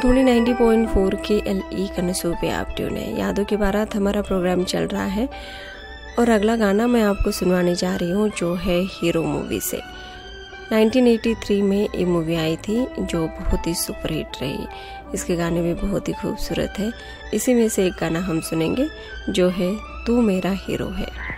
Soni 90.4 KLE कनसू पे आप tune है। यादों की बारात हमारा प्रोग्राम चल रहा है और अगला गाना मैं आपको सुनवाने जा रही हूँ जो है हीरो मूवी से। 1983 में ये मूवी आई थी जो बहुत ही सुपरहिट रही। इसके गाने भी बहुत ही खूबसूरत है। इसी में से एक गाना हम सुनेंगे जो है तू मेरा हीरो है।